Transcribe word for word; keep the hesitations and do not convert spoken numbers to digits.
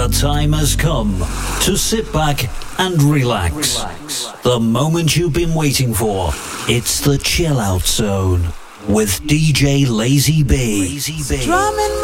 The time has come to sit back and relax. The moment you've been waiting for. It's the Chill Out Zone with D J Lazy B. Drumming